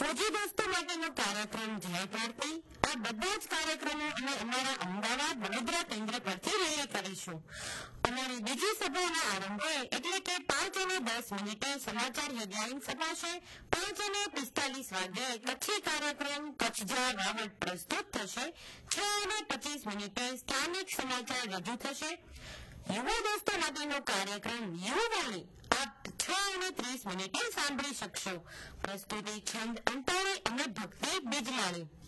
ફોજી દોસ્તો માટેનો કાર્યક્રમ જય ભારતી આ બધા જ કાર્યક્રમો અમે અમારા અમદાવાદ વડોદરા કેન્દ્ર પરથી રિલે કરીશું. અમારી બીજી સભાના આરંભે એટલે કે 5:10 સમાચાર હેડલાઇન અપાશે. 5:45 વાગ્યે કચ્છી કાર્યક્રમ કચ્છ જા વાવડ પ્રસ્તુત થશે. 6:25 સ્થાનિક સમાચાર રજૂ થશે. યુવા દોસ્તો માટેનો કાર્યક્રમ યુવાણી આપ 6:30 સાંભળી શકશો. પ્રસ્તુતિ છંદ અંતાણી અને ભક્તિ બિજલાણી.